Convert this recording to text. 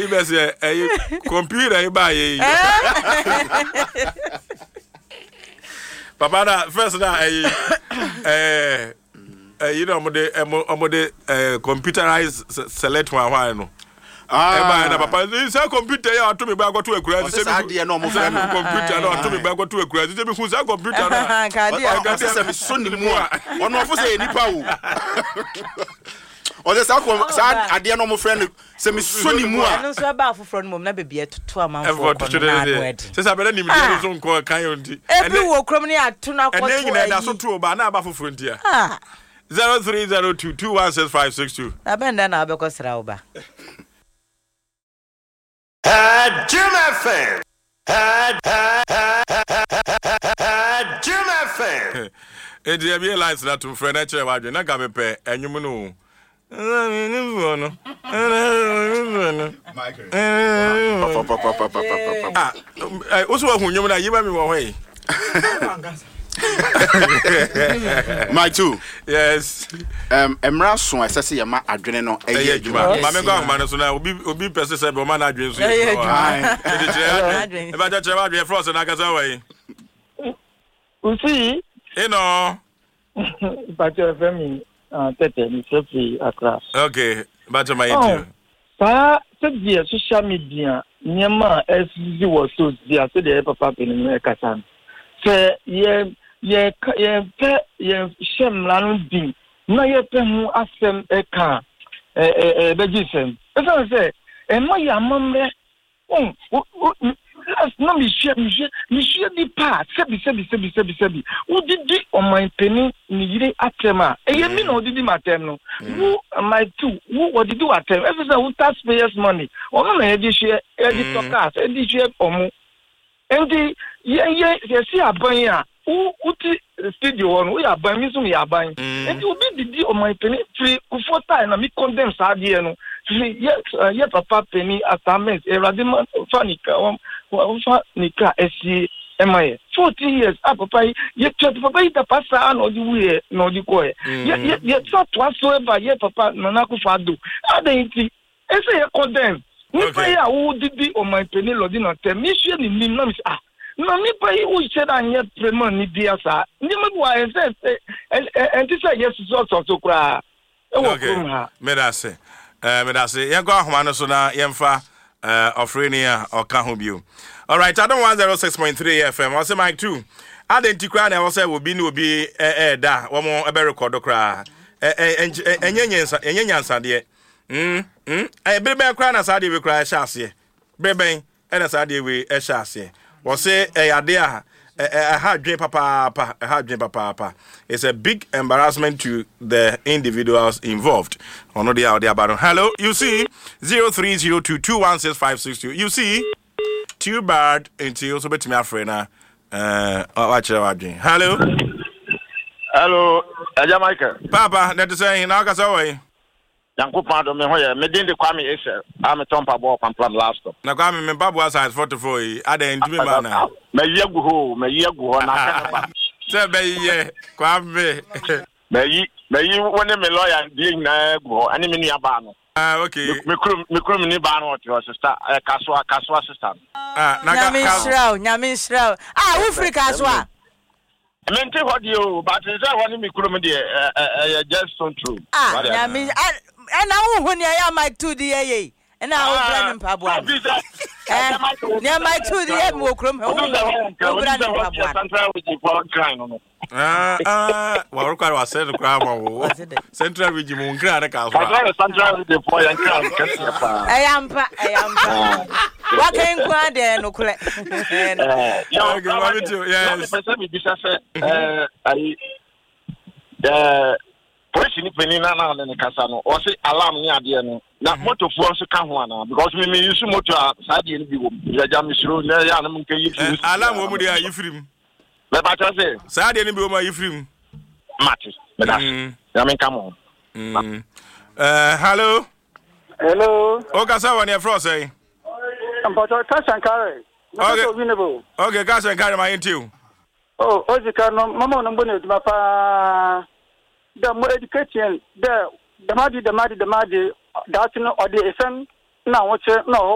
best computer buy. Papa, first you know, computerized select one. Papa, this computer to me back to a crazy computer no to me back to a crazy who's a computer. I got Sunday more. One of us any power. Or the sad idea no more friend. Semi Sunday more. No, so about from mom, never be at 2 months. Says I better name your call coyote. Every walk from near to now. And then that's so true about now for frontier. 0302216562. I bend then I'll because Rauba. Jim FM. Jim FM. It realized that to furniture was not going to pay, and you know. Also, when you give me away. My two. Yes. Emra so I say ma adwene no eye adwuma. Ma me go man so na obi pese se be man adwene so. E ba ja chewa adwene frost na kasa wai. Usi. No. But your family tete ni sofi akra. Okay. But my interview. Pa se social media nyama SZ was so dia so dey papa pe ni kasa. Se ye shemlanu din na ye pe hu asem eka bejisem eso say e mo ya mamre no mi share di part sebi wo didi on my penny ni yire atema e ye mi no didi matem no wo my two wo didi atem eso say wo taxpayers money ono na ye di share e di tokas e di share omo endi ye see aban ya uti studio on we aban mi so me aban endi obi didi on my penny free for time na me condemn sa de no ye papa penny assignment e radima fanika fanika esi emaye 40 years papa ye papa ita pasa no di we no di ko ye so to so eba ye papa nana ku fado adanti ese ye condemn ni pa ya wo didi on my penny lodi na tem mi hwe ni nim na mi no me pay who said I had prema ni dia sa ni me bo I say and this yes so kra e wo krum ha me da se yen go ahoma no so na yemfa ofrenia or ka ho bio. All right, I don't 106.3 FM. I say Mike 2 identity kra na I say will be no be da wo mo e be record kra enyenyansa de brebe kra na sa de we kra sha ase brebe e na sa de we e sha ase. Was say a hard dream papa. It's a big embarrassment to the individuals involved. Ono dia out there about. Hello, you see 0302216562. You see too bad until so betimi afrena watch our dream. Hello, Aja Michael. Papa, that is saying now kasa way. Yanko pado me hoye me din de kwame ese am tompa ball pamplam last stop na kwame me babu size 44 ada ndimi ma na me yegu ho na ka se be ye kwame me yi woni me lawyer di na egu ho ani me ni aba no okay me krum ni ba no to sister kaswa sister na nyame shraw wo free kaswa mente hodio but say woni me krum de just so true nyame and I won't hear Mike 2 the AA. And I will blame Pabua. Near my 2 the M will crum. Well, I said the crowd Central Region Moon Grand. I am. What can go there? No, police ni penina na ne kasa no o se alarm ni ade no na motor fo so ka ho ana because me use motor sa de ni bi wo ya jam siro na ya na mun kan yi alarm wo mu de ayifrim me ba ta say sa de ni bi wo ma ayifrim mati me da ya men come on hello o ka sa woni e fro say but Kashankare okay Kashankare my into ojika no mama no mbone duma pa the more education the madi that no or the FM now watch no